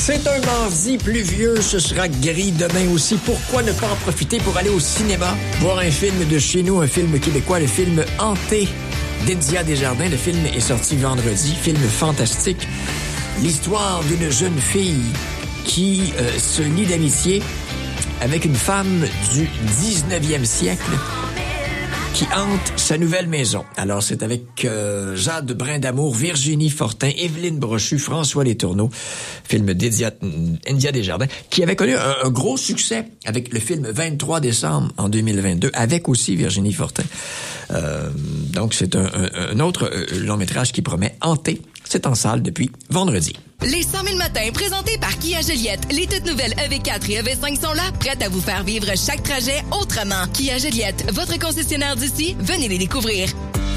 C'est un mardi pluvieux, ce sera gris demain aussi. Pourquoi ne pas en profiter pour aller au cinéma, voir un film de chez nous, un film québécois, le film Hanté d'India Desjardins. Le film est sorti vendredi, film fantastique. L'histoire d'une jeune fille qui se lie d'amitié avec une femme du 19e siècle qui hante sa nouvelle maison. Alors, c'est avec Jade Brindamour, Virginie Fortin, Évelyne Brochu, François Letourneau, film d'India Desjardins, qui avait connu un gros succès avec le film 23 décembre en 2022, avec aussi Virginie Fortin. Donc, c'est un autre long-métrage qui promet hanter. C'est en salle depuis vendredi. Les 100 000 matins présentés par Kia Joliette. Les toutes nouvelles EV4 et EV5 sont là, prêtes à vous faire vivre chaque trajet autrement. Kia Joliette, votre concessionnaire d'ici, venez les découvrir.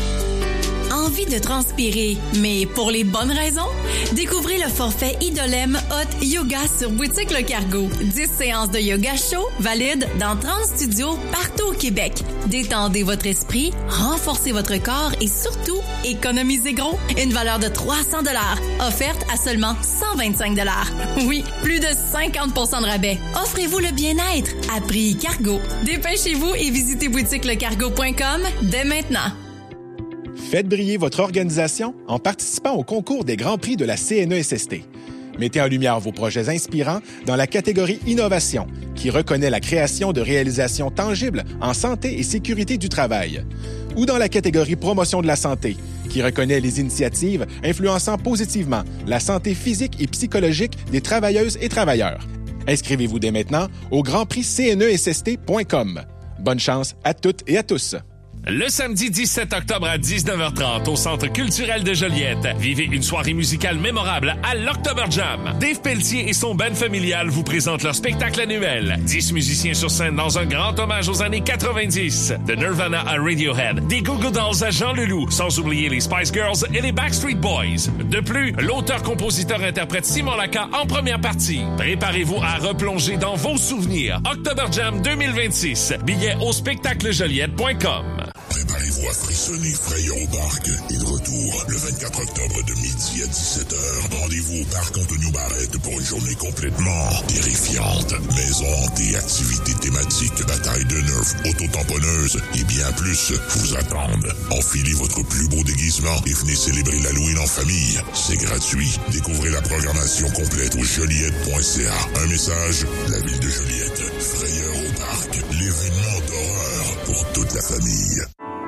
Envie de transpirer, mais pour les bonnes raisons? Découvrez le forfait Idolem Hot Yoga sur Boutique Le Cargo. 10 séances de yoga chaud valides dans 30 studios partout au Québec. Détendez votre esprit, renforcez votre corps et surtout, économisez gros. Une valeur de 300 $, offerte à seulement 125 $. Oui, plus de 50% de rabais. Offrez-vous le bien-être à prix Cargo. Dépêchez-vous et visitez boutiquelecargo.com dès maintenant. Faites briller votre organisation en participant au concours des Grands Prix de la CNESST. Mettez en lumière vos projets inspirants dans la catégorie Innovation, qui reconnaît la création de réalisations tangibles en santé et sécurité du travail. Ou dans la catégorie Promotion de la santé, qui reconnaît les initiatives influençant positivement la santé physique et psychologique des travailleuses et travailleurs. Inscrivez-vous dès maintenant au grandprixcnesst.com. Bonne chance à toutes et à tous! Le samedi 17 octobre à 19h30 au Centre culturel de Joliette, vivez une soirée musicale mémorable à l'October Jam. Dave Pelletier et son band familial vous présentent leur spectacle annuel. 10 musiciens sur scène dans un grand hommage aux années 90. De Nirvana à Radiohead, des Goo Goo Dolls à Jean Leloup, sans oublier les Spice Girls et les Backstreet Boys. De plus, l'auteur-compositeur-interprète Simon Laka en première partie. Préparez-vous à replonger dans vos souvenirs. October Jam 2026. Billets au spectaclejoliette.com. Préparez-vous à frissonner, frayeur au parc est de retour le 24 octobre de midi à 17h. Rendez-vous au parc Antonio Barrette pour une journée complètement terrifiante. Maison hantée, activités thématiques, bataille de nerfs, auto-tamponneuse et bien plus vous attendent. Enfilez votre plus beau déguisement et venez célébrer l'Halloween en famille. C'est gratuit. Découvrez la programmation complète au joliette.ca. Un message, la ville de Joliette. Frayeur au parc, l'événement d'horreur pour toute la famille.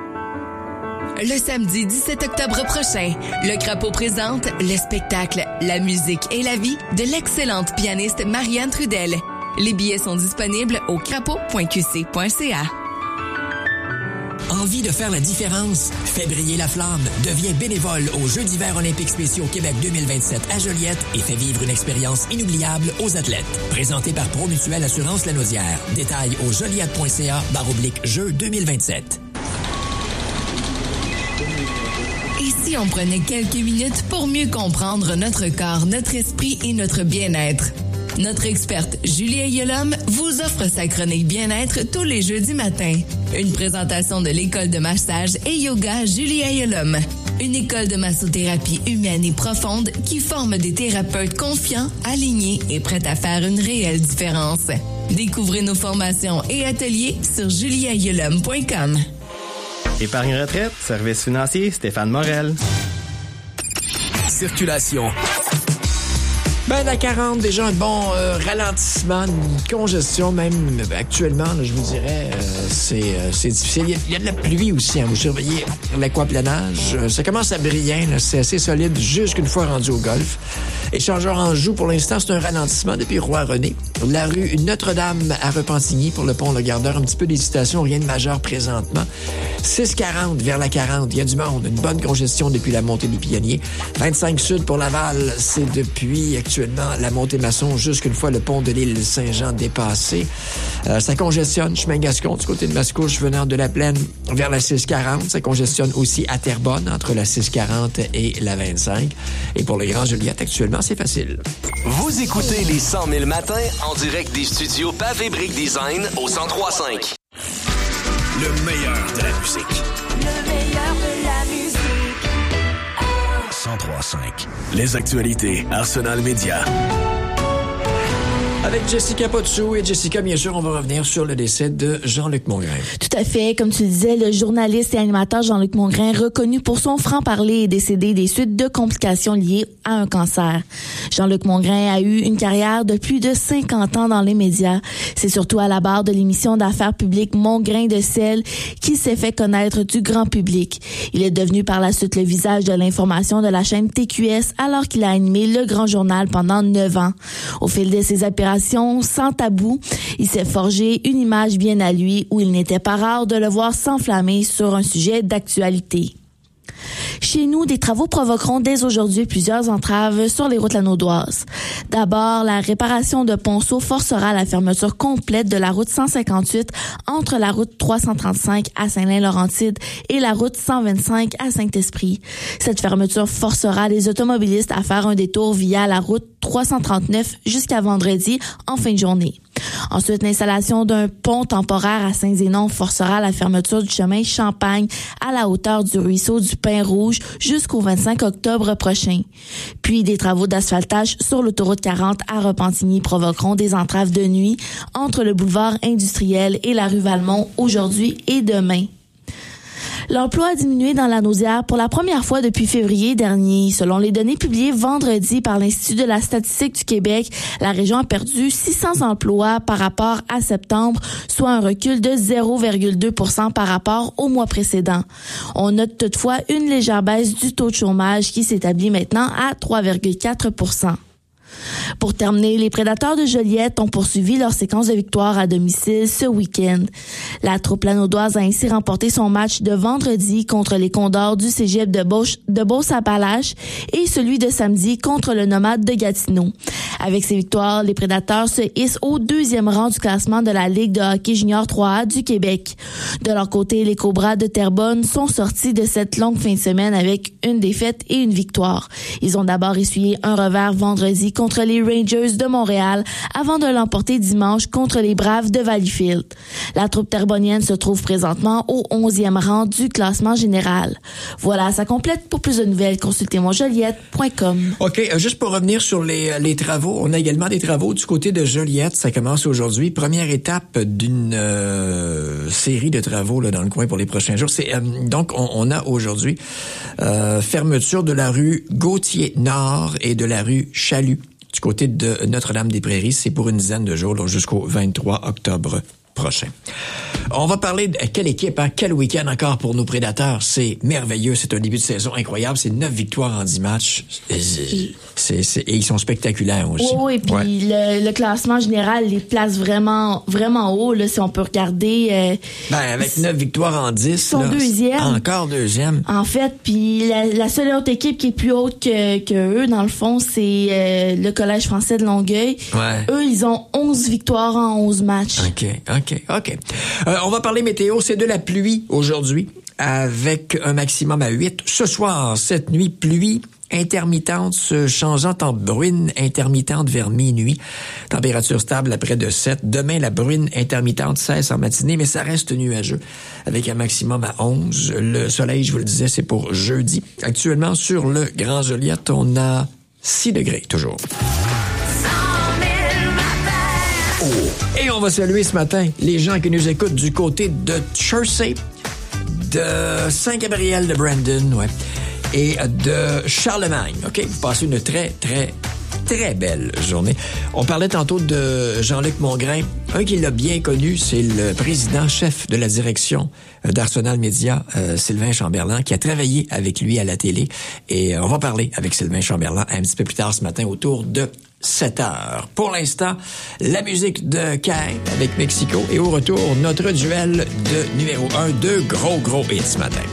Le samedi 17 octobre prochain, le Crapaud présente le spectacle La musique et la vie de l'excellente pianiste Marianne Trudel. Les billets sont disponibles au crapaud.qc.ca. Envie de faire la différence? Fais briller la flamme. Deviens bénévole aux Jeux d'hiver olympiques spéciaux Québec 2027 à Joliette et fais vivre une expérience inoubliable aux athlètes. Présenté par Promutuelle Assurance Lanaudière. Détails au joliette.ca/Jeux 2027. Et si on prenait quelques minutes pour mieux comprendre notre corps, notre esprit et notre bien-être? Notre experte Julie Ayeulhomme vous offre sa chronique bien-être tous les jeudis matins. Une présentation de l'école de massage et yoga Julie Ayeulhomme. Une école de massothérapie humaine et profonde qui forme des thérapeutes confiants, alignés et prêts à faire une réelle différence. Découvrez nos formations et ateliers sur julieayeulhomme.com. Épargne retraite, service financier, Stéphane Morel. Circulation. La 40, déjà un bon ralentissement, une congestion même actuellement, là, je vous dirais, c'est difficile. Il y a de la pluie aussi, vous surveillez l'aquaplanage. Ça commence à briller, c'est assez solide jusqu'une fois rendu au golf. Échangeur-Anjou, pour l'instant, c'est un ralentissement depuis Roi-René. La rue Notre-Dame à Repentigny pour le pont Le Gardeur, un petit peu d'hésitation, rien de majeur présentement. 640 vers la 40, il y a du monde, une bonne congestion depuis la montée des Pionniers. 25 Sud pour Laval, c'est depuis actuellement la montée Masson jusqu'une fois le pont de l'île Saint-Jean dépassé. Ça congestionne chemin Gascon du côté de Mascouche venant de la Plaine vers la 640. Ça congestionne aussi à Terrebonne entre la 640 et la 25. Et pour le Grand Joliette, actuellement, c'est facile. Vous écoutez les 100 000 matins en direct des studios Pavé Brick Design au 103.5. Le meilleur de la musique. Le meilleur de la musique. 103.5. Les actualités Arsenal Média. Avec Jessica Potsou. Et Jessica, bien sûr, on va revenir sur le décès de Jean-Luc Mongrain. Tout à fait. Comme tu disais, le journaliste et animateur Jean-Luc Mongrain, reconnu pour son franc-parler, est décédé des suites de complications liées à un cancer. Jean-Luc Mongrain a eu une carrière de plus de 50 ans dans les médias. C'est surtout à la barre de l'émission d'affaires publiques Mongrain de sel qui s'est fait connaître du grand public. Il est devenu par la suite le visage de l'information de la chaîne TQS alors qu'il a animé le Grand Journal pendant 9 ans. Au fil de ses opérations sans tabou, il s'est forgé une image bien à lui où il n'était pas rare de le voir s'enflammer sur un sujet d'actualité. Chez nous, des travaux provoqueront dès aujourd'hui plusieurs entraves sur les routes lanaudoises. D'abord, la réparation de ponceaux forcera la fermeture complète de la route 158 entre la route 335 à Saint-Lin-Laurentide et la route 125 à Saint-Esprit. Cette fermeture forcera les automobilistes à faire un détour via la route 339 jusqu'à vendredi en fin de journée. Ensuite, l'installation d'un pont temporaire à Saint-Zénon forcera la fermeture du chemin Champagne à la hauteur du ruisseau du Pin Rouge jusqu'au 25 octobre prochain. Puis, des travaux d'asphaltage sur l'autoroute 40 à Repentigny provoqueront des entraves de nuit entre le boulevard industriel et la rue Valmont aujourd'hui et demain. L'emploi a diminué dans la Naudière pour la première fois depuis février dernier. Selon les données publiées vendredi par l'Institut de la statistique du Québec, la région a perdu 600 emplois par rapport à septembre, soit un recul de 0,2% par rapport au mois précédent. On note toutefois une légère baisse du taux de chômage qui s'établit maintenant à 3,4%. Pour terminer, les Prédateurs de Joliette ont poursuivi leur séquence de victoires à domicile ce week-end. La troupe lanaudoise a ainsi remporté son match de vendredi contre les Condors du cégep de Beauce-Appalaches et celui de samedi contre le Nomade de Gatineau. Avec ces victoires, les Prédateurs se hissent au 2e rang du classement de la Ligue de hockey junior 3A du Québec. De leur côté, les Cobras de Terrebonne sont sortis de cette longue fin de semaine avec une défaite et une victoire. Ils ont d'abord essuyé un revers vendredi contre les Rangers de Montréal avant de l'emporter dimanche contre les Braves de Valleyfield. La troupe terrebonnienne se trouve présentement au 11e rang du classement général. Voilà, ça complète. Pour plus de nouvelles, consultez monjoliette.com. OK, juste pour revenir sur les travaux, on a également des travaux du côté de Joliette. Ça commence aujourd'hui. Première étape d'une série de travaux là, dans le coin pour les prochains jours. Donc, on a aujourd'hui fermeture de la rue Gauthier-Nord et de la rue Chalut. Du côté de Notre-Dame-des-Prairies, c'est pour une dizaine de jours, là, jusqu'au 23 octobre prochain. On va parler de quelle équipe, hein? Quel week-end encore pour nos Prédateurs. C'est merveilleux, c'est un début de saison incroyable. C'est 9 victoires en 10 matchs. Et ils sont spectaculaires aussi. Oui, et puis ouais. le classement général les place vraiment, vraiment haut, là, si on peut regarder. Avec 9 victoires en 10. Ils sont deuxième. Encore deuxième. En fait, puis la seule autre équipe qui est plus haute que eux, dans le fond, c'est le Collège français de Longueuil. Ouais. Eux, ils ont 11 victoires en 11 matchs. OK. On va parler météo. C'est de la pluie aujourd'hui avec un maximum à 8. Ce soir, cette nuit, pluie intermittente se changeant en bruine intermittente vers minuit. Température stable à près de 7. Demain, la bruine intermittente cesse en matinée, mais ça reste nuageux avec un maximum à 11. Le soleil, je vous le disais, c'est pour jeudi. Actuellement, sur le Grand Joliette, on a 6 degrés toujours. Et on va saluer ce matin les gens qui nous écoutent du côté de Chersey, de Saint-Gabriel de Brandon, ouais, et de Charlemagne. OK, vous passez une très, très, très belle journée. On parlait tantôt de Jean-Luc Mongrain. Un qui l'a bien connu, c'est le président-chef de la direction d'Arsenal Média, Sylvain Chamberlain, qui a travaillé avec lui à la télé. Et on va parler avec Sylvain Chamberlain un petit peu plus tard ce matin autour de 7 heures. Pour l'instant, la musique de Kai avec Mexico. Et au retour, notre duel de numéro 1, 2 gros hits ce matin.